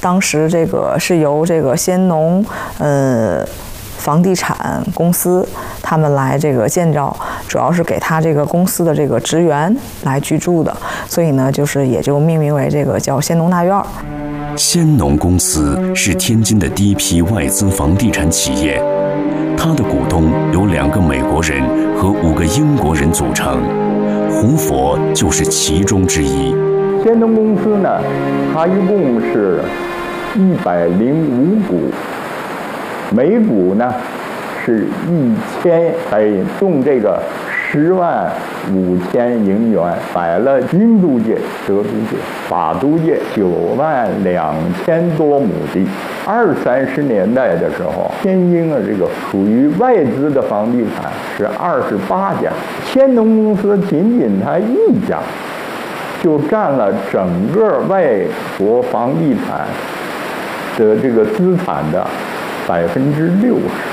当时这个是由这个先农房地产公司他们来这个建造，主要是给他这个公司的这个职员来居住的，所以呢，就是也就命名为这个叫先农大院。 先农公司是天津的第一批外资房地产企业，它的股东由2个美国人和5个英国人组成，胡佛就是其中之一。 先农公司呢，它一共是105股。每股呢是1000白银，用这个105000银元买了英租界、德租界、法租界92000多亩地。20-30年代的时候，天津的这个属于外资的房地产是28家，先农公司仅仅它1家，就占了整个外国房地产的这个资产的60%。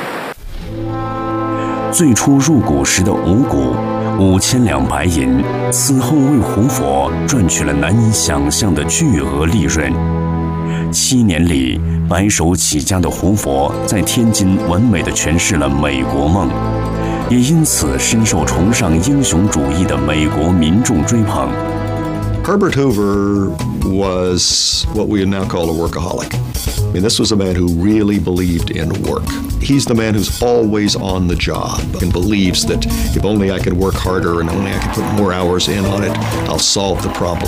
最初入股时的5股5000两白银，此后为胡佛赚取了难以想象的巨额利润。7年里，白手起家的胡佛在天津完美地诠释了美国梦，也因此深受崇尚英雄主义的美国民众追捧。 Herbert Hoover was what we now call a workaholic. I mean, this was a man who really believed in work. He's the man who's always on the job and believes that if only I could work harder and only I could put more hours in on it, I'll solve the problem.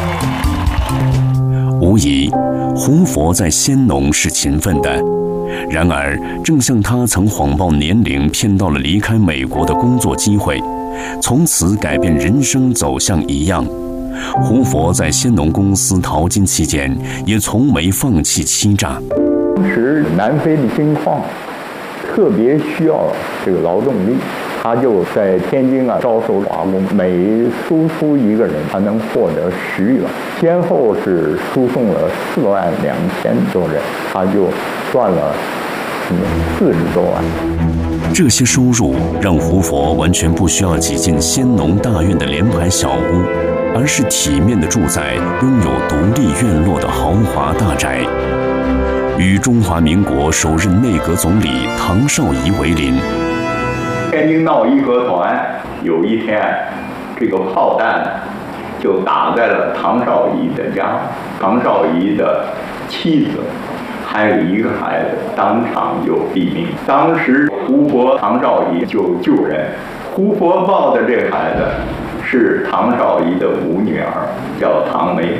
无疑，胡佛在先农是勤奋的。然而，正像他曾谎报年龄骗到了离开美国的工作机会，从此改变人生走向一样，胡佛在先农公司淘金期间也从没放弃欺诈。 当时南非的金矿特别需要这个劳动力，他就在天津招收华工，每输出1个人，他能获得10元，先后是输送了42000多人，他就赚了40多万。 这些收入让胡佛完全不需要挤进先农大院的联排小屋，而是体面的住在拥有独立院落的豪华大宅。与中华民国首任内阁总理唐绍仪为邻。 天津闹义和团，有一天，这个炮弹就打在了唐绍仪的家，唐绍仪的妻子还有1个孩子当场就毙命。当时胡佛、唐绍仪就救人，胡佛抱的这孩子是唐绍仪的5女儿，叫唐梅。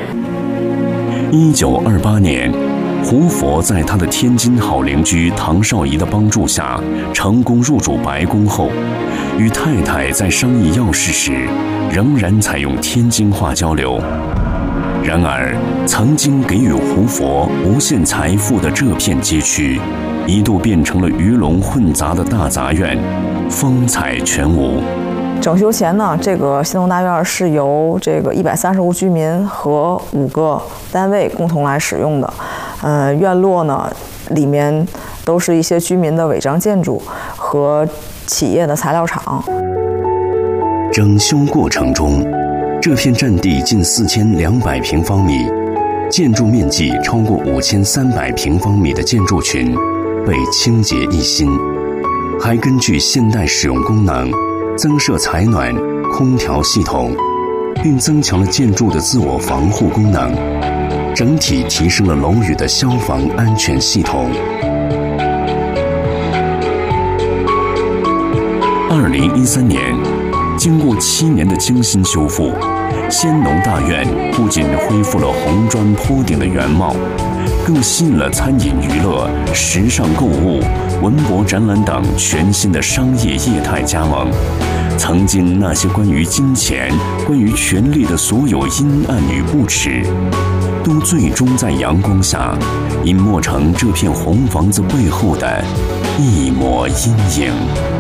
1928年，胡佛在他的天津好邻居唐绍仪的帮助下，成功入主白宫后，与太太在商议要事时，仍然采用天津话交流。然而，曾经给予胡佛无限财富的这片街区，一度变成了鱼龙混杂的大杂院，风采全无。 整修前呢，这个先农大院是由这个135居民和5个单位共同来使用的。院落呢里面都是一些居民的违章建筑和企业的材料厂。 整修过程中，这片占地近4200平方米，建筑面积超过5300平方米的建筑群被清洁一新，还根据现代使用功能增设采暖、空调系统，并增强了建筑的自我防护功能，整体提升了楼宇的消防安全系统。2013年，经过7年的精心修复，先农大院不仅恢复了红砖铺顶的原貌，更吸引了餐饮娱乐、时尚购物、文博展览等全新的商业业态加盟。曾经那些关于金钱、关于权力的所有阴暗与不耻，都最终在阳光下隐没成这片红房子背后的一抹阴影。